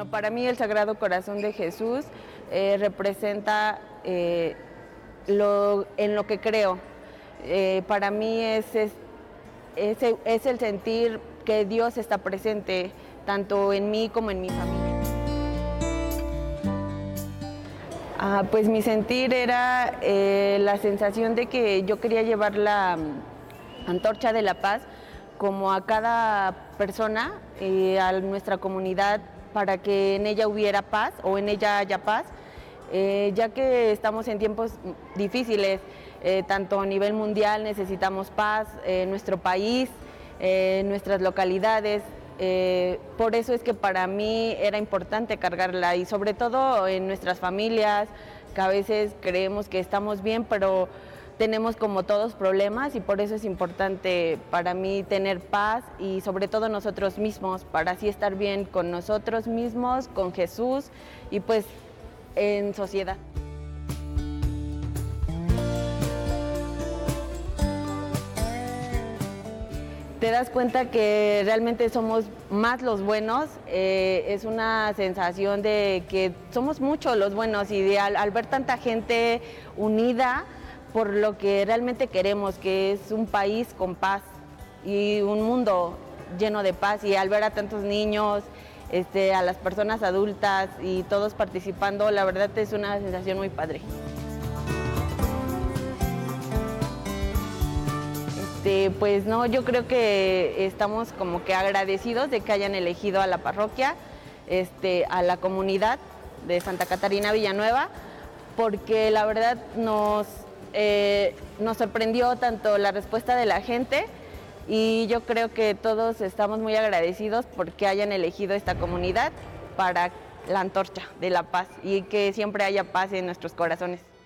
Bueno, para mí el Sagrado Corazón de Jesús representa en lo que creo. Para mí es el sentir que Dios está presente tanto en mí como en mi familia. Pues mi sentir era la sensación de que yo quería llevar la antorcha de la paz como a cada persona, a nuestra comunidad, para que en ella hubiera paz o en ella haya paz, ya que estamos en tiempos difíciles, tanto a nivel mundial necesitamos paz, en nuestro país, en nuestras localidades. Por eso es que para mí era importante cargarla y sobre todo en nuestras familias, que a veces creemos que estamos bien, pero tenemos como todos problemas y por eso es importante para mí tener paz y sobre todo nosotros mismos, para así estar bien con nosotros mismos, con Jesús y pues en sociedad. Te das cuenta que realmente somos más los buenos, es una sensación de que somos muchos los buenos y al ver tanta gente unida por lo que realmente queremos, que es un país con paz y un mundo lleno de paz, y al ver a tantos niños, a las personas adultas y todos participando, la verdad es una sensación muy padre. Pues no, yo creo que estamos como que agradecidos de que hayan elegido a la parroquia, a la comunidad de Santa Catarina Villanueva, porque la verdad nos sorprendió tanto la respuesta de la gente y yo creo que todos estamos muy agradecidos porque hayan elegido esta comunidad para la antorcha de la paz y que siempre haya paz en nuestros corazones.